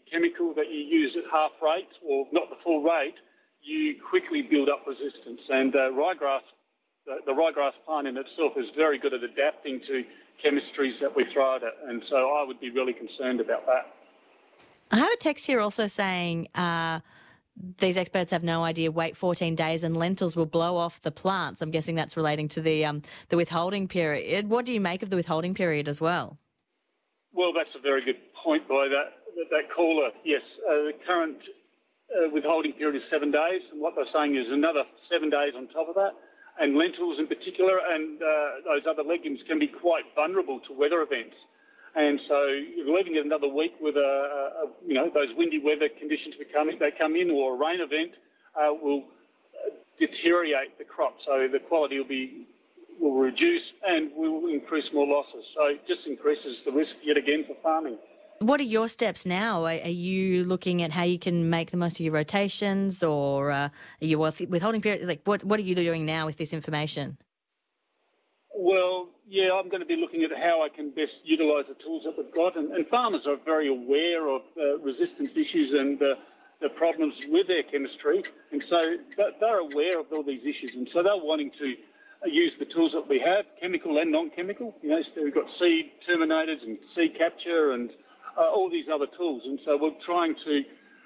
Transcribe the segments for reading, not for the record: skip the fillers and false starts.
chemical that you use at half rate or not the full rate, you quickly build up resistance. And ryegrass, the ryegrass plant in itself is very good at adapting to chemistries that we throw at it. And so I would be really concerned about that. I have a text here also saying these experts have no idea, wait 14 days and lentils will blow off the plants. I'm guessing that's relating to the withholding period. What do you make of the withholding period as well? Well, that's a very good point by that caller. Yes, the current withholding period is 7 days, and what they're saying is another 7 days on top of that. And lentils in particular and those other legumes can be quite vulnerable to weather events. And so leaving it another week with those windy weather conditions that come in, or a rain event will deteriorate the crop. So the quality will reduce and will increase more losses. So it just increases the risk yet again for farming. What are your steps now? Are you looking at how you can make the most of your rotations, or are you withholding period? Like, what are you doing now with this information? Well, yeah, I'm going to be looking at how I can best utilise the tools that we've got. And farmers are very aware of resistance issues and the problems with their chemistry. And so they're aware of all these issues. And so they're wanting to use the tools that we have, chemical and non-chemical. You know, so we've got seed terminators and seed capture and all these other tools. And so we're trying to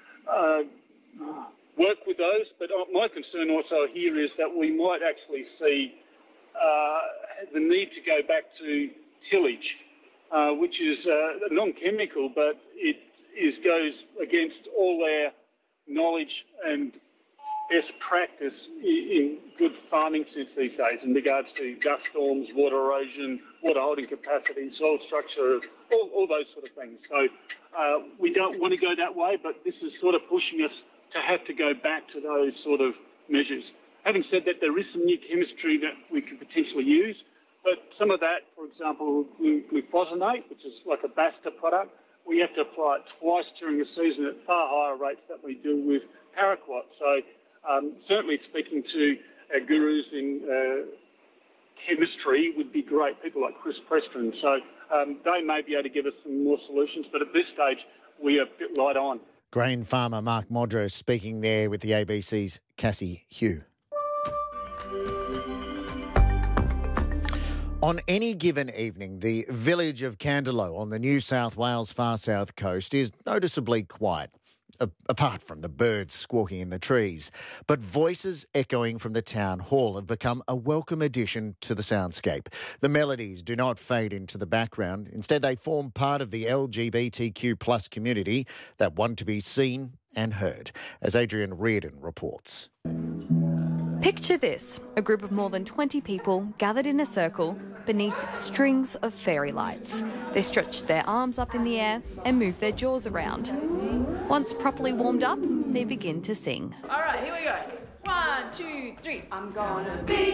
work with those. But my concern also here is that we might actually see the need to go back to tillage, which is non-chemical, but it goes against all our knowledge and best practice in good farming sense these days in regards to dust storms, water erosion, water holding capacity, soil structure, all those sort of things. So we don't want to go that way, but this is sort of pushing us to have to go back to those sort of measures. Having said that, there is some new chemistry that we could potentially use, but some of that, for example, glufosinate, which is like a BASTA product, we have to apply it twice during the season at far higher rates than we do with paraquat. So certainly speaking to our gurus in chemistry would be great, people like Chris Preston. So they may be able to give us some more solutions, but at this stage, we are a bit light on. Grain farmer Mark Modro speaking there with the ABC's Cassie Hugh. On any given evening, the village of Candelo on the New South Wales far south coast is noticeably quiet, apart from the birds squawking in the trees. But voices echoing from the town hall have become a welcome addition to the soundscape. The melodies do not fade into the background. Instead, they form part of the LGBTQ plus community that want to be seen and heard, as Adrian Reardon reports. Picture this, a group of more than 20 people gathered in a circle beneath strings of fairy lights. They stretch their arms up in the air and move their jaws around. Once properly warmed up, they begin to sing. All right, here we go. 1, 2, 3. I'm gonna be